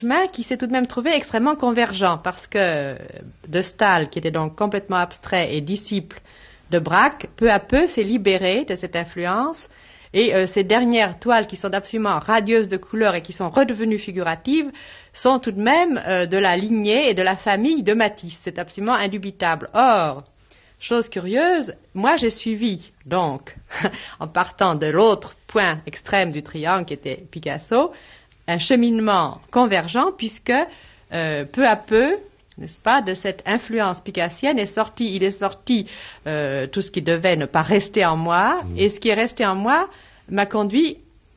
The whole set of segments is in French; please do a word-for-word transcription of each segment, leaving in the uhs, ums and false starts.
chemin qui s'est tout de même trouvé extrêmement convergent, parce que de Staël, qui était donc complètement abstrait et disciple de Braque, peu à peu s'est libéré de cette influence, et euh, ces dernières toiles qui sont absolument radieuses de couleurs et qui sont redevenues figuratives sont tout de même euh, de la lignée et de la famille de Matisse. C'est absolument indubitable. Or, chose curieuse, moi j'ai suivi, donc, en partant de l'autre point extrême du triangle qui était Picasso, un cheminement convergent, puisque euh, peu à peu, n'est-ce pas, de cette influence picassienne est sorti, il est sorti euh, tout ce qui devait ne pas rester en moi, mmh. et ce qui est resté en moi m'a conduit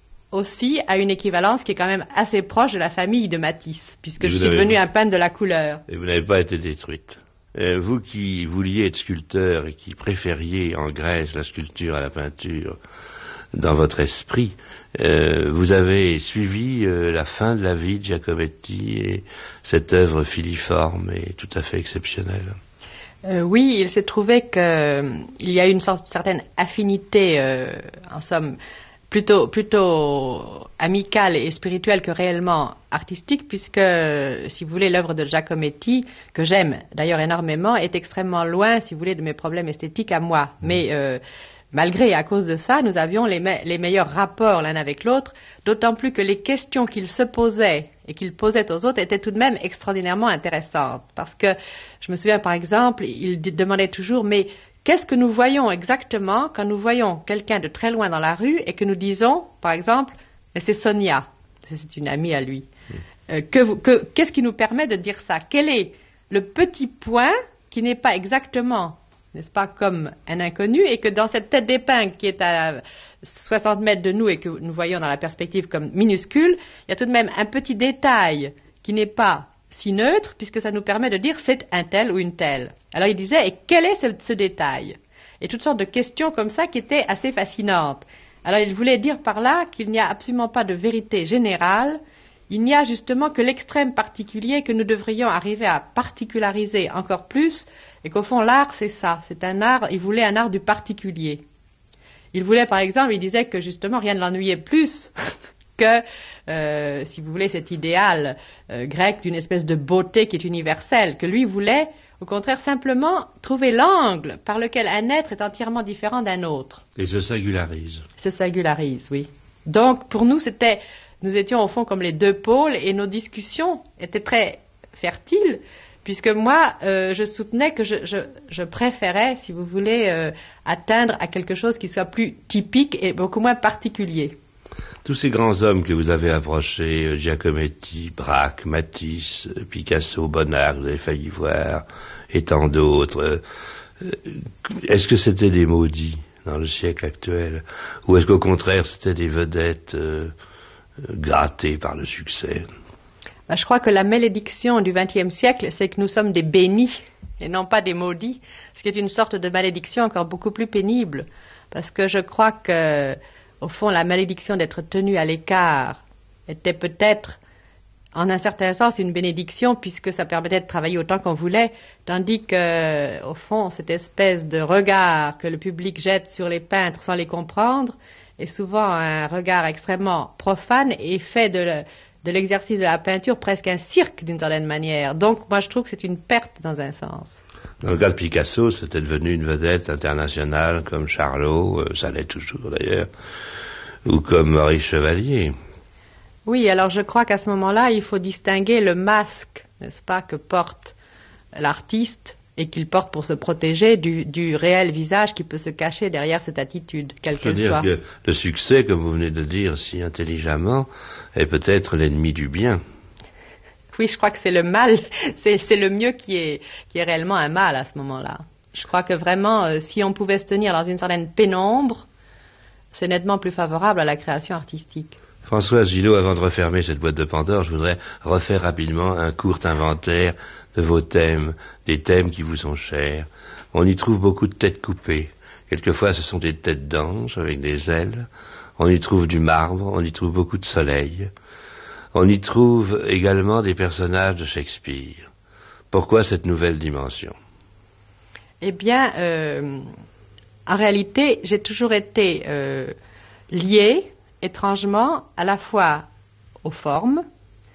aussi à une équivalence qui est quand même assez proche de la famille de Matisse, puisque je suis devenu un peintre de la couleur. Et vous n'avez pas été détruite. Euh, vous qui vouliez être sculpteur et qui préfériez en Grèce la sculpture à la peinture, dans votre esprit, euh, vous avez suivi euh, la fin de la vie de Giacometti et cette œuvre filiforme et tout à fait exceptionnelle. Euh, oui, il s'est trouvé qu'il euh, y a une sorte, certaine affinité, euh, en somme, plutôt, plutôt amicale et spirituelle que réellement artistique, puisque, si vous voulez, l'œuvre de Giacometti, que j'aime d'ailleurs énormément, est extrêmement loin, si vous voulez, de mes problèmes esthétiques à moi. Mmh. Mais euh, malgré et à cause de ça, nous avions les, me- les meilleurs rapports l'un avec l'autre, d'autant plus que les questions qu'il se posait et qu'il posait aux autres étaient tout de même extraordinairement intéressantes. Parce que, je me souviens par exemple, il d- demandait toujours, mais qu'est-ce que nous voyons exactement quand nous voyons quelqu'un de très loin dans la rue et que nous disons, par exemple, mais c'est Sonia, c'est une amie à lui. Mmh. Euh, que vous, que, qu'est-ce qui nous permet de dire ça? Quel est le petit point qui n'est pas exactement, n'est-ce pas, comme un inconnu, et que dans cette tête d'épingle qui est à soixante mètres de nous et que nous voyons dans la perspective comme minuscule, il y a tout de même un petit détail qui n'est pas si neutre, puisque ça nous permet de dire c'est un tel ou une telle. Alors il disait, et quel est ce, ce détail? Et toutes sortes de questions comme ça qui étaient assez fascinantes. Alors il voulait dire par là qu'il n'y a absolument pas de vérité générale, il n'y a justement que l'extrême particulier que nous devrions arriver à particulariser encore plus, et qu'au fond l'art c'est ça, c'est un art, il voulait un art du particulier. Il voulait par exemple, il disait que justement rien ne l'ennuyait plus que, euh, si vous voulez, cet idéal euh, grec d'une espèce de beauté qui est universelle, que lui voulait au contraire simplement trouver l'angle par lequel un être est entièrement différent d'un autre. Et se singularise. Se singularise, oui. Donc pour nous c'était, nous étions au fond comme les deux pôles et nos discussions étaient très fertiles, puisque moi euh, je soutenais que je, je, je préférais, si vous voulez, euh, atteindre à quelque chose qui soit plus typique et beaucoup moins particulier. Tous ces grands hommes que vous avez approchés, Giacometti, Braque, Matisse, Picasso, Bonnard, vous avez failli voir, et tant d'autres, est-ce que c'était des maudits dans le siècle actuel, ou est-ce qu'au contraire c'était des vedettes euh, grattées par le succès? Ben, je crois que la malédiction du vingtième siècle, c'est que nous sommes des bénis et non pas des maudits, ce qui est une sorte de malédiction encore beaucoup plus pénible, parce que je crois que au fond, la malédiction d'être tenu à l'écart était peut-être, en un certain sens, une bénédiction, puisque ça permettait de travailler autant qu'on voulait, tandis que, au fond, cette espèce de regard que le public jette sur les peintres sans les comprendre est souvent un regard extrêmement profane et fait de, le, de l'exercice de la peinture presque un cirque d'une certaine manière. Donc, moi, je trouve que c'est une perte dans un sens. Dans le cas de Picasso, c'était devenu une vedette internationale comme Charlot, euh, ça l'est toujours d'ailleurs, ou comme Maurice Chevalier. Oui, alors je crois qu'à ce moment-là, il faut distinguer le masque, n'est-ce pas, que porte l'artiste et qu'il porte pour se protéger du, du réel visage qui peut se cacher derrière cette attitude, quelle qu'elle soit. C'est-à-dire que le succès, comme vous venez de dire si intelligemment, est peut-être l'ennemi du bien. Oui, je crois que c'est le mal, c'est, c'est le mieux qui est, qui est réellement un mal à ce moment-là. Je crois que vraiment, euh, si on pouvait se tenir dans une certaine pénombre, c'est nettement plus favorable à la création artistique. Françoise Gillot, avant de refermer cette boîte de Pandore, je voudrais refaire rapidement un court inventaire de vos thèmes, des thèmes qui vous sont chers. On y trouve beaucoup de têtes coupées. Quelquefois, ce sont des têtes d'anges avec des ailes. On y trouve du marbre, on y trouve beaucoup de soleil. On y trouve également des personnages de Shakespeare. Pourquoi cette nouvelle dimension? Eh bien, euh, en réalité, j'ai toujours été euh, liée, étrangement, à la fois aux formes,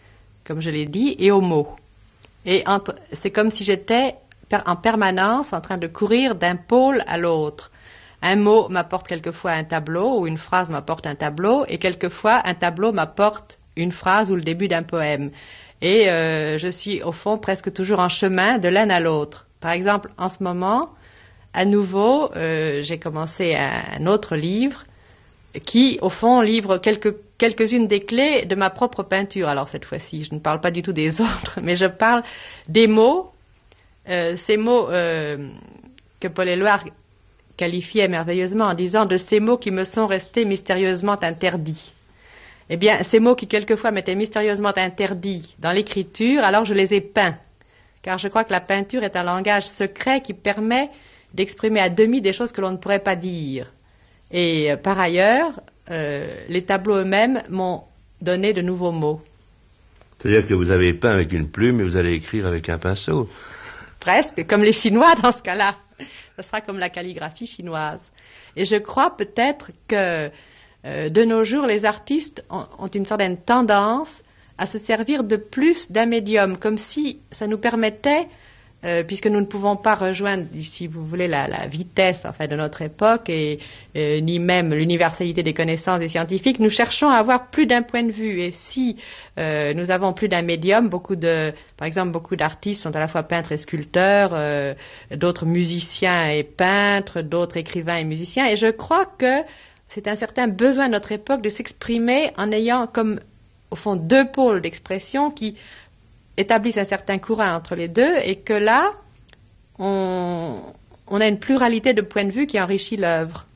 comme je l'ai dit, et aux mots. Et entre, c'est comme si j'étais per, en permanence en train de courir d'un pôle à l'autre. Un mot m'apporte quelquefois un tableau, ou une phrase m'apporte un tableau, et quelquefois un tableau m'apporte une phrase ou le début d'un poème. Et euh, je suis au fond presque toujours en chemin de l'un à l'autre. Par exemple, en ce moment, à nouveau, euh, j'ai commencé un, un autre livre qui, au fond, livre quelques, quelques-unes des clés de ma propre peinture. Alors cette fois-ci, je ne parle pas du tout des autres, mais je parle des mots, euh, ces mots euh, que Paul Éluard qualifiait merveilleusement en disant de ces mots qui me sont restés mystérieusement interdits. Eh bien, ces mots qui quelquefois m'étaient mystérieusement interdits dans l'écriture, alors je les ai peints. Car je crois que la peinture est un langage secret qui permet d'exprimer à demi des choses que l'on ne pourrait pas dire. Et euh, par ailleurs, euh, les tableaux eux-mêmes m'ont donné de nouveaux mots. C'est-à-dire que vous avez peint avec une plume et vous allez écrire avec un pinceau. Presque, comme les Chinois dans ce cas-là. Ce sera comme la calligraphie chinoise. Et je crois peut-être que euh, de nos jours, les artistes ont, ont une certaine tendance à se servir de plus d'un médium, comme si ça nous permettait, euh, puisque nous ne pouvons pas rejoindre, si vous voulez, la, la vitesse enfin, de notre époque, et euh, ni même l'universalité des connaissances des scientifiques, nous cherchons à avoir plus d'un point de vue. Et si euh, nous avons plus d'un médium, beaucoup de, par exemple, beaucoup d'artistes sont à la fois peintres et sculpteurs, euh, d'autres musiciens et peintres, d'autres écrivains et musiciens, et je crois que c'est un certain besoin de notre époque de s'exprimer en ayant comme au fond deux pôles d'expression qui établissent un certain courant entre les deux, et que là, on, on a une pluralité de points de vue qui enrichit l'œuvre.